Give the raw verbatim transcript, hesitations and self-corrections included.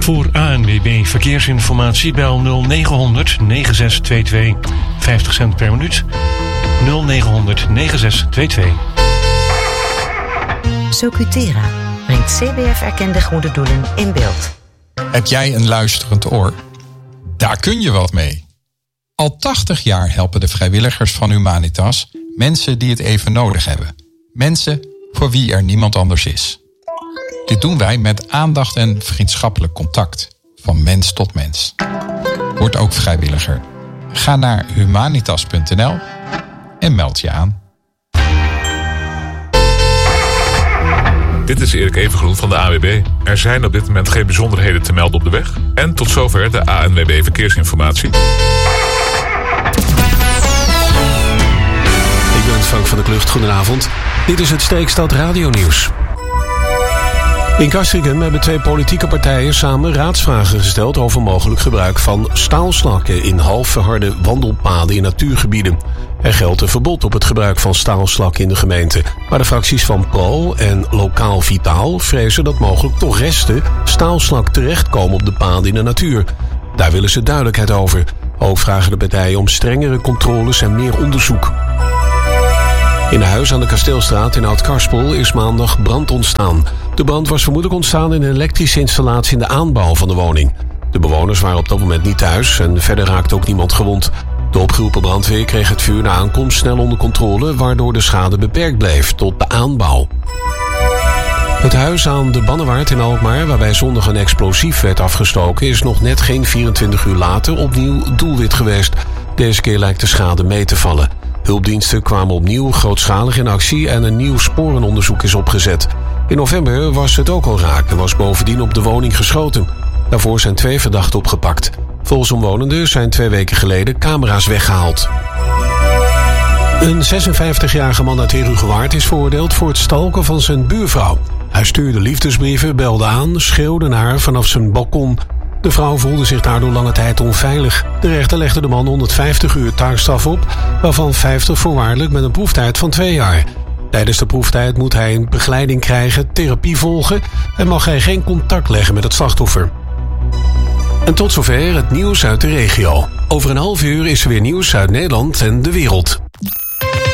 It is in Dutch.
Voor A N W B Verkeersinformatie bel nul negen negen zes twee twee. vijftig cent per minuut. nul negen negen zes twee twee. Socutera brengt C B F-erkende goede doelen in beeld. Heb jij een luisterend oor? Daar kun je wat mee. Al tachtig jaar helpen de vrijwilligers van Humanitas mensen die het even nodig hebben. Mensen voor wie er niemand anders is. Dit doen wij met aandacht en vriendschappelijk contact. Van mens tot mens. Word ook vrijwilliger. Ga naar humanitas punt n l en meld je aan. Dit is Erik Evengroen van de A N W B. Er zijn op dit moment geen bijzonderheden te melden op de weg. En tot zover de A N W B Verkeersinformatie. Ik ben Frank van der Klucht. Goedenavond. Dit is het Steekstad Radio-nieuws. In Castricum hebben twee politieke partijen samen raadsvragen gesteld over mogelijk gebruik van staalslakken in half verharde wandelpaden in natuurgebieden. Er geldt een verbod op het gebruik van staalslakken in de gemeente. Maar de fracties van Pro en Lokaal Vitaal vrezen dat mogelijk toch resten staalslak terechtkomen op de paden in de natuur. Daar willen ze duidelijkheid over. Ook vragen de partijen om strengere controles en meer onderzoek. In een huis aan de Kasteelstraat in Oud-Karspel is maandag brand ontstaan. De brand was vermoedelijk ontstaan in een elektrische installatie in de aanbouw van de woning. De bewoners waren op dat moment niet thuis en verder raakte ook niemand gewond. De opgeroepen brandweer kreeg het vuur na aankomst snel onder controle, waardoor de schade beperkt bleef tot de aanbouw. Het huis aan de Bannewaard in Alkmaar, waarbij zondag een explosief werd afgestoken, is nog net geen vierentwintig uur later opnieuw doelwit geweest. Deze keer lijkt de schade mee te vallen. Hulpdiensten kwamen opnieuw grootschalig in actie en een nieuw sporenonderzoek is opgezet. In november was het ook al raak en was bovendien op de woning geschoten. Daarvoor zijn twee verdachten opgepakt. Volgens omwonenden zijn twee weken geleden camera's weggehaald. Een zesenvijftigjarige man uit Herugewaard is veroordeeld voor het stalken van zijn buurvrouw. Hij stuurde liefdesbrieven, belde aan, schreeuwde naar haar vanaf zijn balkon. De vrouw voelde zich daardoor lange tijd onveilig. De rechter legde de man honderdvijftig uur taakstraf op, waarvan vijftig voorwaardelijk met een proeftijd van twee jaar. Tijdens de proeftijd moet hij een begeleiding krijgen, therapie volgen en mag hij geen contact leggen met het slachtoffer. En tot zover het nieuws uit de regio. Over een half uur is er weer nieuws uit Nederland en de wereld.